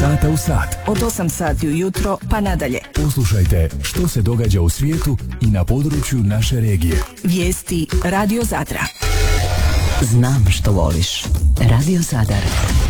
sata u sat. Od 8 sati ujutro pa nadalje. Poslušajte što se događa u svijetu i na području naše regije. Vijesti Radio Zadra. Znam što voliš. Radio Zadar.